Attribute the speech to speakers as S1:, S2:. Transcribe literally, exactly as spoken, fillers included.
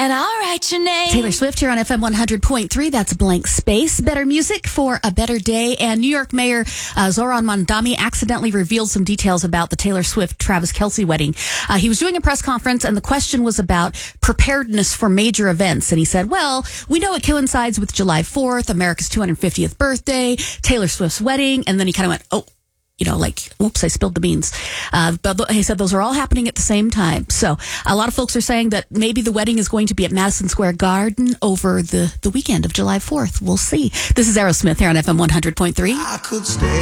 S1: And I'll write your name.
S2: Taylor Swift here on F M one hundred point three. That's Blank Space. Better music for a better day. And New York Mayor uh, Zoran Mondani accidentally revealed some details about the Taylor Swift-Travis Kelce wedding. Uh, he was doing a press conference, and the question was about preparedness for major events. And he said, well, we know it coincides with July fourth, America's two hundred fiftieth birthday, Taylor Swift's wedding. And then he kind of went, oh, you know, like, oops, I spilled the beans. Uh, but he said those are all happening at the same time. So a lot of folks are saying that maybe the wedding is going to be at Madison Square Garden over the, the weekend of July fourth. We'll see. This is Aerosmith here on F M one hundred point three.
S3: I could stay.